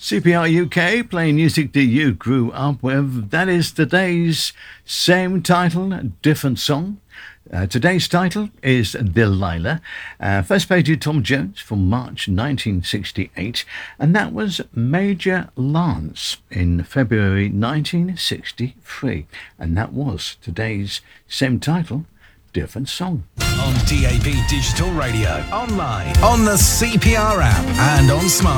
CPR UK, playing music that you grew up with. That is today's same title, different song. Today's title is Delilah. First played to Tom Jones from March 1968, and that was Major Lance in February 1963. And that was today's same title, different song. On DAB Digital Radio, online, on the CPR app, and on Smart.